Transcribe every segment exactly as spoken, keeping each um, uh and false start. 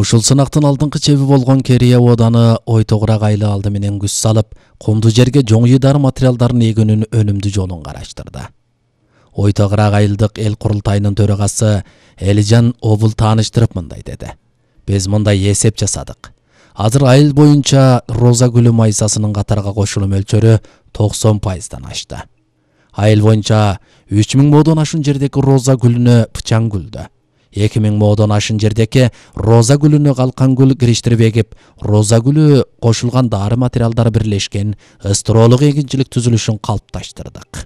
Ушул сынактын алдыңкы чеби болгон Керия ооданы ой тогурак айыл алды менен күз салып, кумдуу жерге жоң жыйдар материалдарын эгүүнүн өнүмдүү жолун караштырды. Ой тогурак айылдык эл курултайынын төрагасы Элижан Обул тааныштырып мындай деди: Биз мындай эсеп жасадык. Азыр айыл боюнча роза гүлү майсасынын катарга кошулуу мөлчөрү токсон пайыздан ашты. Айыл боюнча үч миң моодон ашын жердеки роза гүлүнө пычаң гүлдү. эки миң моодон ашын жердеки роза гүлүнө калкан гүл кириштирип эгип, роза гүлү кошулган дары материалдары бирлешкен ыстролук эгинчилик түзүлүшүн калыпташтырдык.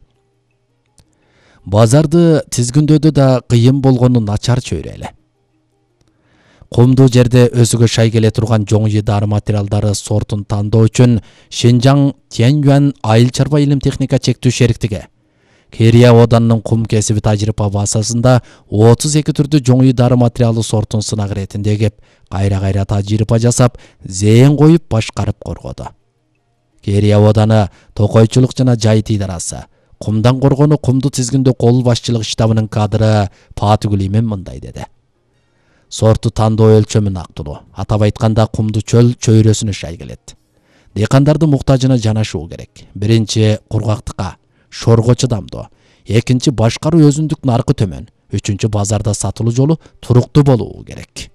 Базарды тизгүндөөдө да кыйын болгону начар чөйрөлө. Кумдуу жерде өзүгө шай келе турган жоң жыйдар материалдары сортун тандоо үчүн Шинжаң Тяньюань айыл чарба илим техника чектүү шериктиги Керия оданынын кум кесиби тажрыйба базасында отуз эки түрдүү жоң жыйдар материалы сортун сынак иретинде эгип, кайра-кайра тажрыйба жасап, зээн коюп башкарып коргоду. Керия оданы токойчулук жана жайыт идарасы, кумдан коргонуу кумду тизгиндөө кол башчылык штабынын кадры Патыгүл Имен мындай деди: Сорту тандоо өлчөмү нактылуу. Атап айтканда, кумду чөл чөйрөсүнө шай келет. Дыйкандардын муктажына жанашуу керек. Биринчи кургактыкка, шорго чыдамдуу. Экинчи башкаруу өзүндүк наркы төмөн. Үчүнчү базарда сатылуу жолу туруктуу болуу керек.